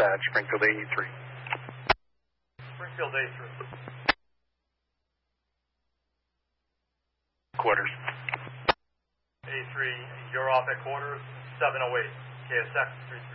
dispatch, Springfield A3. Springfield A3. Quarters. A3, you're off at quarters, 708, KSX 3.